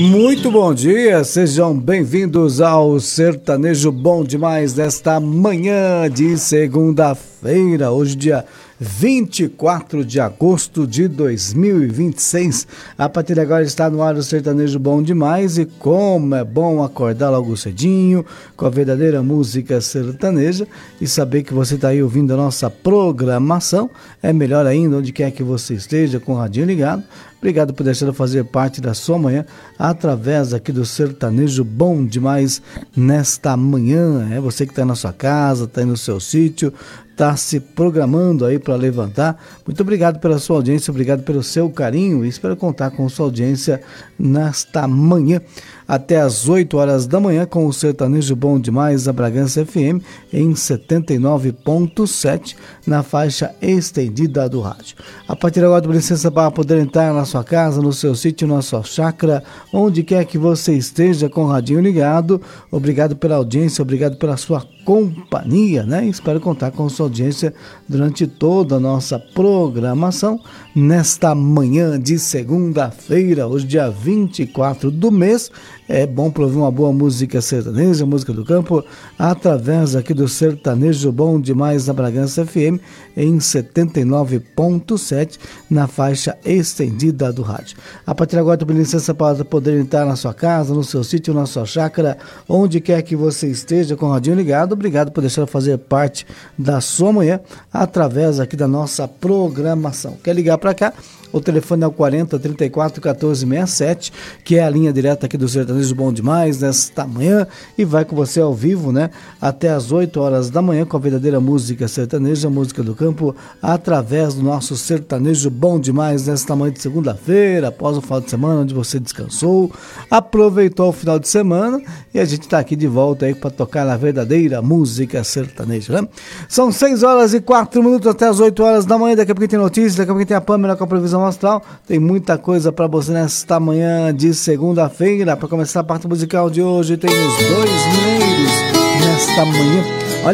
Muito bom dia, sejam bem-vindos ao Sertanejo Bom Demais desta manhã de segunda-feira, hoje dia 24 de agosto de 2026. A partir de agora está no ar o Sertanejo Bom Demais e como é bom acordar logo cedinho com a verdadeira música sertaneja e saber que você está aí ouvindo a nossa programação. É melhor ainda onde quer que você esteja com o radinho ligado. Obrigado por deixar eu fazer parte da sua manhã através aqui do Sertanejo Bom Demais nesta manhã. É você que está na sua casa, está aí no seu sítio, está se programando aí para levantar. Muito obrigado pela sua audiência, obrigado pelo seu carinho e espero contar com sua audiência nesta manhã. Até às 8 horas da manhã com o Sertanejo Bom Demais da Bragança FM em 79.7 na faixa estendida do rádio. A partir de agora, com licença para poder entrar na sua casa, no seu sítio, na sua chácara, onde quer que você esteja com o radinho ligado. Obrigado pela audiência, obrigado pela sua companhia, né? Espero contar com sua audiência durante toda a nossa programação nesta manhã de segunda-feira, hoje dia 24 do mês. É bom para ouvir uma boa música sertaneja, música do campo, através aqui do Sertanejo Bom Demais da Bragança FM em 79.7 na faixa estendida do rádio. A partir de agora, tu me licença para poder entrar na sua casa, no seu sítio, na sua chácara, onde quer que você esteja com o radinho ligado. Obrigado por deixar eu fazer parte da sua manhã através aqui da nossa programação. Quer ligar para cá? O telefone é o 40 34 14 67, que é a linha direta aqui do Sertanejo Bom Demais nesta manhã, e vai com você ao vivo, né? Até às 8 horas da manhã com a verdadeira música sertaneja, música do campo, através do nosso Sertanejo Bom Demais nesta manhã de segunda-feira, após o final de semana onde você descansou, aproveitou o final de semana e a gente está aqui de volta aí para tocar a verdadeira música sertaneja, né? São 6 horas e 4 minutos até as 8 horas da manhã. Daqui a pouco tem notícias, daqui a pouco tem a Pâmela com a previsão astral. Tem muita coisa para você nesta manhã de segunda-feira. Para começar a parte musical de hoje, tem os dois mineiros nesta manhã.